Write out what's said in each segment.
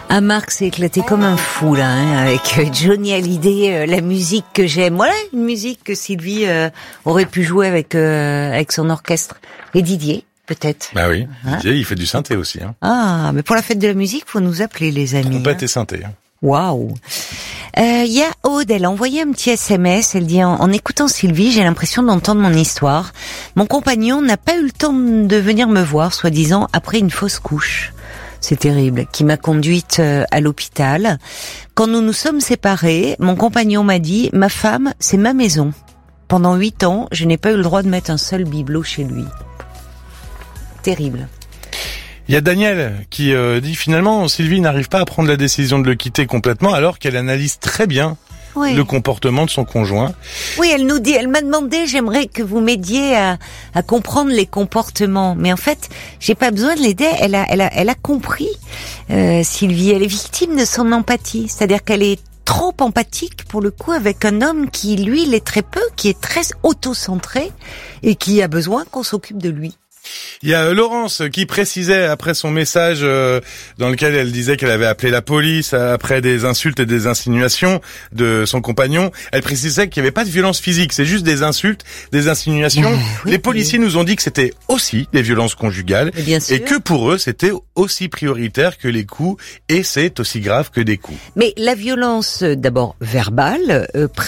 Ah, Marc s'est éclaté comme un fou là, avec Johnny Hallyday, la musique que j'aime. Voilà une musique que Sylvie aurait pu jouer avec son orchestre. Et Didier, peut-être. Bah oui, Didier, il fait du synthé aussi. Ah, mais pour la fête de la musique, faut nous appeler les amis. Trompette et synthé. Waouh. Il y a Aude, elle a envoyé un petit SMS, elle dit en écoutant Sylvie, j'ai l'impression d'entendre mon histoire. Mon compagnon n'a pas eu le temps de venir me voir, soi-disant, après une fausse couche. C'est terrible, qui m'a conduite à l'hôpital. Quand nous nous sommes séparés, mon compagnon m'a dit, ma femme, c'est ma maison. Pendant 8 ans, je n'ai pas eu le droit de mettre un seul bibelot chez lui. Terrible. Il y a Daniel qui dit finalement Sylvie n'arrive pas à prendre la décision de le quitter complètement alors qu'elle analyse très bien le comportement de son conjoint. Oui, elle nous dit, elle m'a demandé, j'aimerais que vous m'aidiez à comprendre les comportements. Mais en fait, j'ai pas besoin de l'aider. Elle a compris. Sylvie, elle est victime de son empathie, c'est-à-dire qu'elle est trop empathique pour le coup avec un homme qui lui l'est très peu, qui est très autocentré et qui a besoin qu'on s'occupe de lui. Il y a Laurence qui précisait après son message dans lequel elle disait qu'elle avait appelé la police après des insultes et des insinuations de son compagnon. Elle précisait qu'il n'y avait pas de violence physique, c'est juste des insultes, des insinuations. Les policiers nous ont dit que c'était aussi des violences conjugales et que pour eux c'était aussi prioritaire que les coups et c'est aussi grave que des coups. Mais la violence d'abord verbale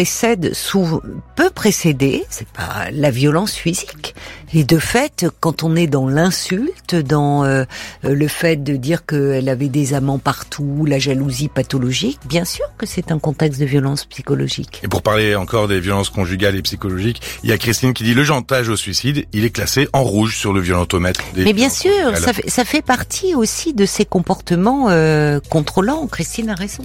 peut précéder, c'est pas la violence physique. Et de fait, quand on est dans l'insulte, dans le fait de dire qu'elle avait des amants partout, la jalousie pathologique, bien sûr que c'est un contexte de violence psychologique. Et pour parler encore des violences conjugales et psychologiques, il y a Christine qui dit le chantage au suicide, il est classé en rouge sur le violentomètre. Mais bien sûr, ça fait partie aussi de ces comportements contrôlants. Christine a raison.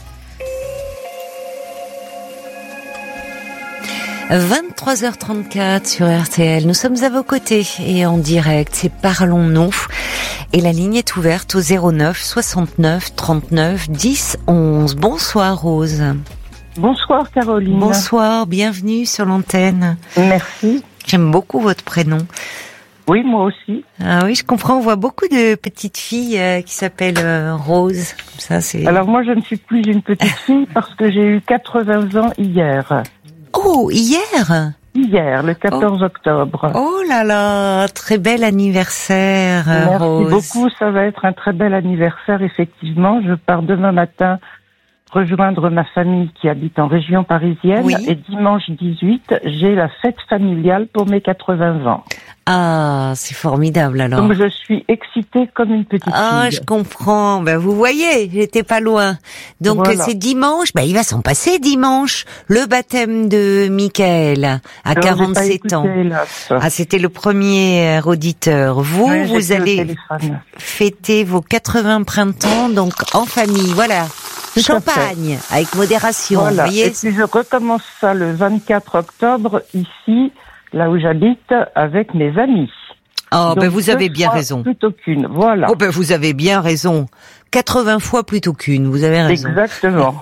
23h34 sur RTL. Nous sommes à vos côtés et en direct. C'est Parlons-nous. Et la ligne est ouverte au 09 69 39 10 11. Bonsoir Rose. Bonsoir Caroline. Bonsoir, bienvenue sur l'antenne. Merci. J'aime beaucoup votre prénom. Oui, moi aussi. Ah oui, je comprends. On voit beaucoup de petites filles qui s'appellent Rose. Comme ça, c'est... Alors moi, je ne suis plus une petite fille parce que j'ai eu 80 ans hier. Oh, hier ? Hier, le 14 octobre. Oh là là, très bel anniversaire, Rose. Merci beaucoup, ça va être un très bel anniversaire, effectivement. Je pars demain matin rejoindre ma famille qui habite en région parisienne. Oui. Et dimanche 18, j'ai la fête familiale pour mes 80 ans. Ah, c'est formidable alors. Donc je suis excitée comme une petite fille. Ah, je comprends. Ben vous voyez, j'étais pas loin. Donc voilà. C'est dimanche. Ben il va s'en passer dimanche. Le baptême de Michael à 47 ans. Ah, c'était le premier auditeur. Vous allez fêter vos 80 printemps donc en famille. Voilà. Champagne avec modération. Voilà. Vous voyez. Et puis je recommence ça le 24 octobre ici. Là où j'habite, avec mes amis. Oh, donc, ben vous avez bien raison. Plutôt qu'une, voilà. Oh, ben vous avez bien raison. 80 fois plutôt qu'une, vous avez raison. Exactement.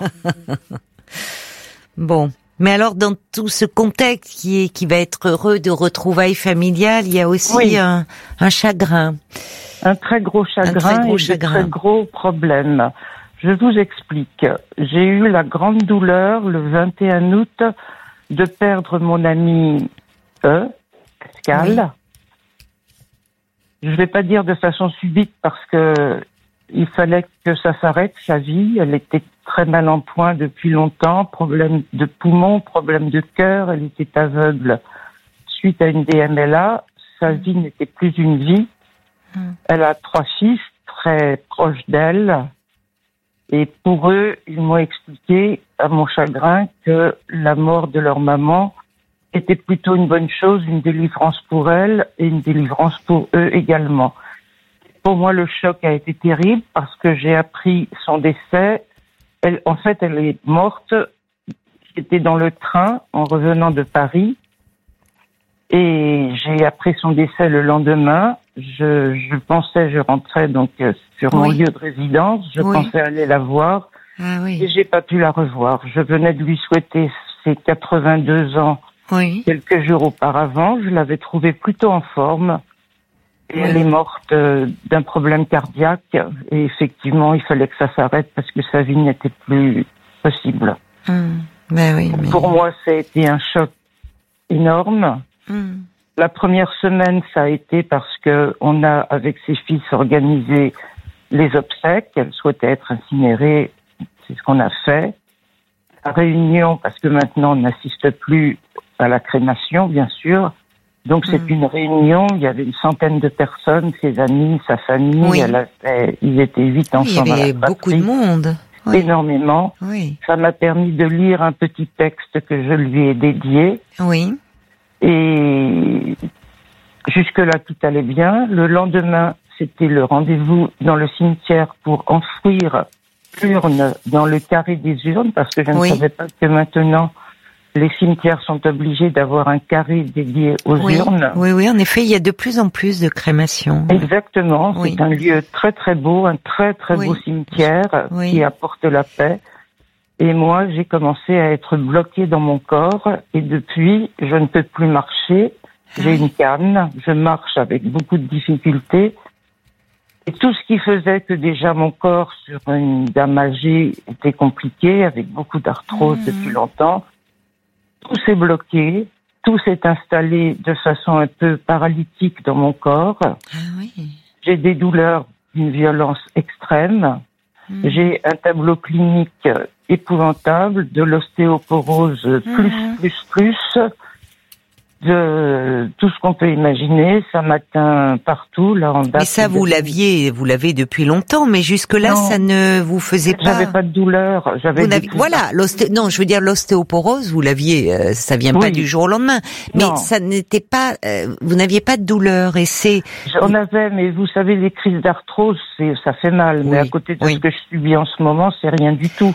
Bon. Mais alors, dans tout ce contexte qui va être heureux de retrouvailles familiales, il y a aussi un chagrin. Un très gros chagrin de très gros problèmes. Je vous explique. J'ai eu la grande douleur, le 21 août, de perdre mon ami Pascal. Oui. Je vais pas dire de façon subite parce que il fallait que ça s'arrête, sa vie. Elle était très mal en point depuis longtemps. Problème de poumon, problème de cœur. Elle était aveugle suite à une DMLA. Sa vie n'était plus une vie. Elle a 3 fils très proches d'elle. Et pour eux, ils m'ont expliqué, à mon chagrin, que la mort de leur maman était plutôt une bonne chose, une délivrance pour elle et une délivrance pour eux également. Pour moi, le choc a été terrible parce que j'ai appris son décès. Elle est morte. J'étais dans le train en revenant de Paris et j'ai appris son décès le lendemain. Je rentrais donc sur mon lieu de résidence. Je pensais aller la voir et j'ai pas pu la revoir. Je venais de lui souhaiter ses 82 ans. Quelques jours auparavant, je l'avais trouvée plutôt en forme Et elle est morte d'un problème cardiaque. Et effectivement, il fallait que ça s'arrête parce que sa vie n'était plus possible. Ben oui, mais... Pour moi, ça a été un choc énorme. La première semaine, ça a été parce que on a, avec ses fils, organisé les obsèques. Elle souhaitait être incinérée. C'est ce qu'on a fait. La réunion, parce que maintenant, on n'assiste plus à la crémation, bien sûr. Donc, c'est une réunion. Il y avait une centaine de personnes, ses amis, sa famille. Oui. Ils étaient 8 enfants. Il y avait beaucoup de monde. Oui. Énormément. Oui. Ça m'a permis de lire un petit texte que je lui ai dédié. Oui. Et jusque-là, tout allait bien. Le lendemain, c'était le rendez-vous dans le cimetière pour enfouir l'urne dans le carré des urnes, parce que je ne savais pas que maintenant, les cimetières sont obligés d'avoir un carré dédié aux urnes. Oui, en effet, il y a de plus en plus de crémations. Exactement. C'est un lieu très très beau, un très très beau cimetière qui apporte la paix. Et moi, j'ai commencé à être bloquée dans mon corps et depuis, je ne peux plus marcher. J'ai une canne, je marche avec beaucoup de difficultés. Et tout ce qui faisait que déjà mon corps sur une dame âgée était compliqué, avec beaucoup d'arthrose depuis longtemps. Tout s'est bloqué, tout s'est installé de façon un peu paralytique dans mon corps. J'ai des douleurs d'une violence extrême. J'ai un tableau clinique épouvantable, de l'ostéoporose plus, de tout ce qu'on peut imaginer. Ça m'atteint partout, là en bas. Mais ça, vous l'avez depuis longtemps, mais jusque-là, ça ne vous faisait pas... J'avais pas de douleur. Non, je veux dire, l'ostéoporose, vous l'aviez, ça vient pas du jour au lendemain. Mais ça n'était pas, vous n'aviez pas de douleur, et c'est... J'en avais, mais vous savez, les crises d'arthrose, ça fait mal. Mais à côté de ce que je subis en ce moment, c'est rien du tout.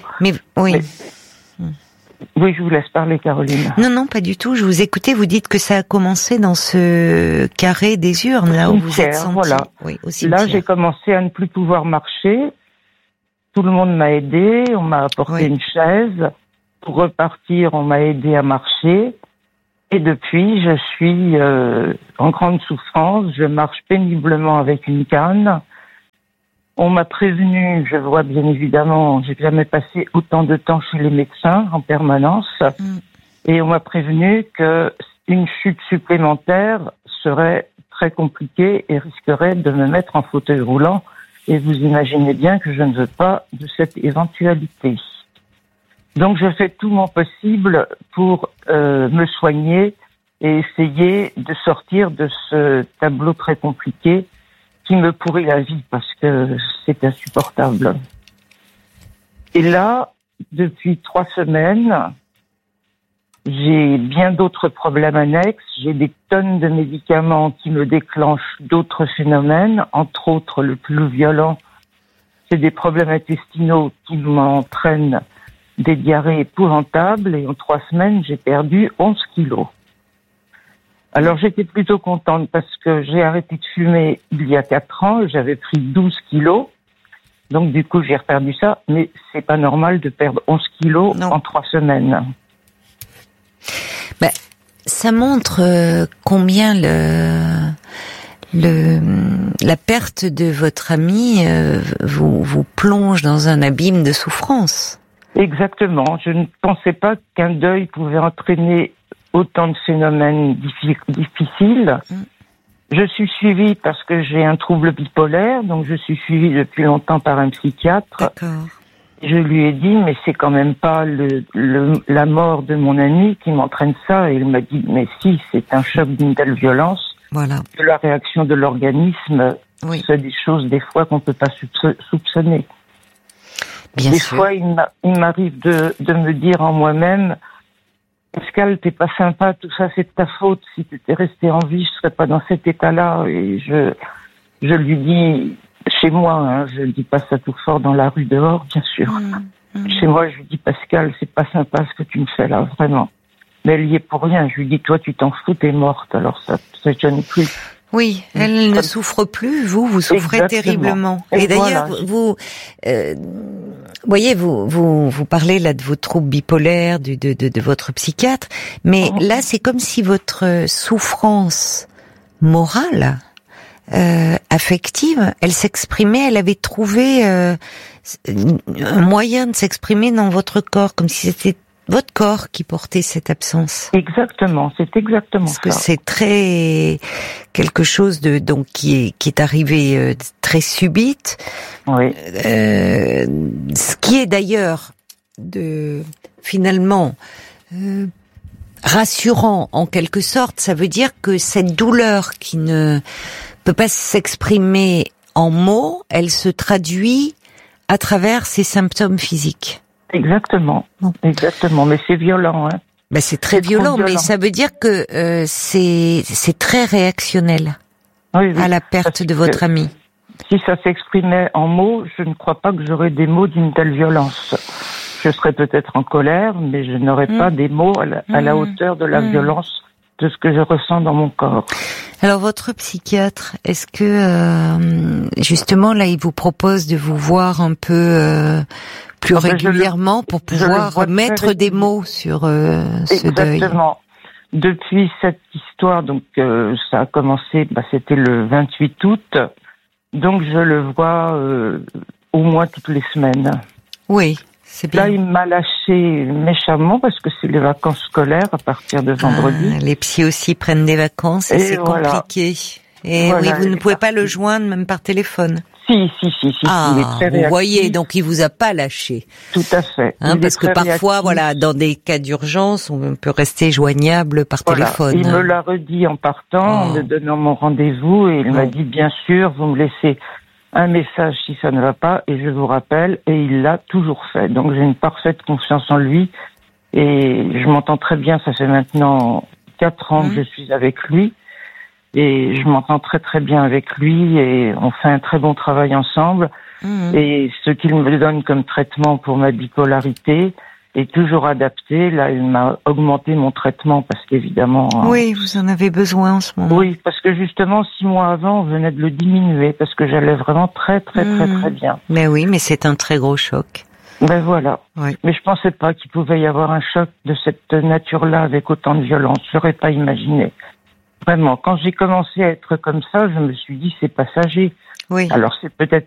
Oui, je vous laisse parler, Caroline. Non, pas du tout. Je vous écoutais. Vous dites que ça a commencé dans ce carré des urnes, là où vous êtes senti. Voilà. Oui, au cimetière. Là, j'ai commencé à ne plus pouvoir marcher. Tout le monde m'a aidé. On m'a apporté une chaise. Pour repartir, on m'a aidé à marcher. Et depuis, je suis en grande souffrance. Je marche péniblement avec une canne. On m'a prévenu, je vois bien évidemment, j'ai jamais passé autant de temps chez les médecins en permanence, et on m'a prévenu que une chute supplémentaire serait très compliquée et risquerait de me mettre en fauteuil roulant. Et vous imaginez bien que je ne veux pas de cette éventualité. Donc je fais tout mon possible pour me soigner et essayer de sortir de ce tableau très compliqué qui me pourrit la vie parce que c'est insupportable. Et là, depuis 3 semaines, j'ai bien d'autres problèmes annexes. J'ai des tonnes de médicaments qui me déclenchent d'autres phénomènes, entre autres le plus violent, c'est des problèmes intestinaux qui m'entraînent des diarrhées épouvantables et en 3 semaines, j'ai perdu 11 kilos. Alors j'étais plutôt contente parce que j'ai arrêté de fumer il y a 4 ans, j'avais pris 12 kilos, donc du coup j'ai reperdu ça, mais c'est pas normal de perdre 11 kilos en 3 semaines. Ça montre combien la perte de votre ami vous plonge dans un abîme de souffrance. Exactement, je ne pensais pas qu'un deuil pouvait entraîner autant de phénomènes difficiles. Je suis suivie parce que j'ai un trouble bipolaire, donc je suis suivie depuis longtemps par un psychiatre. D'accord. Je lui ai dit, mais c'est quand même pas la mort de mon ami qui m'entraîne ça. Et il m'a dit, mais si, c'est un choc d'une telle violence. Voilà. Que la réaction de l'organisme, c'est des choses des fois qu'on peut pas soupçonner. Bien des sûr. fois, il m'arrive de me dire en moi-même, Pascal, t'es pas sympa, tout ça c'est de ta faute. Si t'étais resté en vie, je serais pas dans cet état-là. Et je lui dis, chez moi, je dis pas ça tout fort dans la rue dehors, bien sûr. Chez moi, je lui dis, Pascal, c'est pas sympa ce que tu me fais là, vraiment. Mais elle y est pour rien. Je lui dis, toi, tu t'en fous, t'es morte. Alors ça gêne plus. Oui, elle ne souffre plus, vous souffrez terriblement. Et d'ailleurs, vous voyez, vous parlez là de vos troubles bipolaires, de votre psychiatre, mais là, c'est comme si votre souffrance morale affective. Elle s'exprimait, elle avait trouvé un moyen de s'exprimer dans votre corps, comme si c'était votre corps qui portait cette absence. Exactement, c'est exactement Parce ça. que c'est très quelque chose de donc qui est arrivé très subite. Oui. Ce qui est d'ailleurs finalement rassurant en quelque sorte, ça veut dire que cette douleur qui ne peut pas s'exprimer en mots, elle se traduit à travers ces symptômes physiques. Exactement, exactement. Mais c'est violent, hein. Ben c'est très violent, mais ça veut dire que c'est très réactionnel oui, à la perte de votre ami. Si ça s'exprimait en mots, je ne crois pas que j'aurais des mots d'une telle violence. Je serais peut-être en colère, mais je n'aurais pas des mots à la hauteur de la violence de ce que je ressens dans mon corps. Alors votre psychiatre, est-ce que justement là il vous propose de vous voir un peu plus régulièrement pour pouvoir mettre des mots sur ce deuil? Exactement. Depuis cette histoire, donc ça a commencé, c'était le 28 août, donc je le vois au moins toutes les semaines. Oui. C'est bien. Là, il m'a lâché méchamment parce que c'est les vacances scolaires à partir de vendredi. Les psys aussi prennent des vacances et c'est compliqué. Et voilà, oui, vous ne pouvez pas le joindre même par téléphone. Si. Ah, il est très réactif. Vous voyez, donc il vous a pas lâché. Tout à fait. Parce que parfois, dans des cas d'urgence, on peut rester joignable par téléphone. Il me l'a redit en partant, en me donnant mon rendez-vous, et il m'a dit, bien sûr, vous me laissez un message si ça ne va pas, et je vous rappelle, et il l'a toujours fait. Donc j'ai une parfaite confiance en lui, et je m'entends très bien, ça fait maintenant 4 ans que je suis avec lui, et je m'entends très très bien avec lui, et on fait un très bon travail ensemble, et ce qu'il me donne comme traitement pour ma bipolarité est toujours adapté. Là, il m'a augmenté mon traitement parce qu'évidemment... Oui, vous en avez besoin en ce moment. Oui, parce que justement, 6 mois avant, on venait de le diminuer parce que j'allais vraiment très bien. Mais oui, mais c'est un très gros choc. Ben voilà. Oui. Mais je pensais pas qu'il pouvait y avoir un choc de cette nature-là avec autant de violence. J'aurais pas imaginé. Vraiment, quand j'ai commencé à être comme ça, je me suis dit c'est passager. Oui. Alors c'est peut-être